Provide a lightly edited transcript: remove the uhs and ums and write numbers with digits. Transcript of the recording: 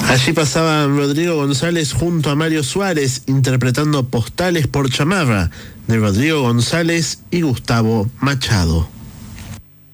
Allí pasaba Rodrigo González junto a Mario Suárez interpretando Postales por Chamarra de Rodrigo González y Gustavo Machado.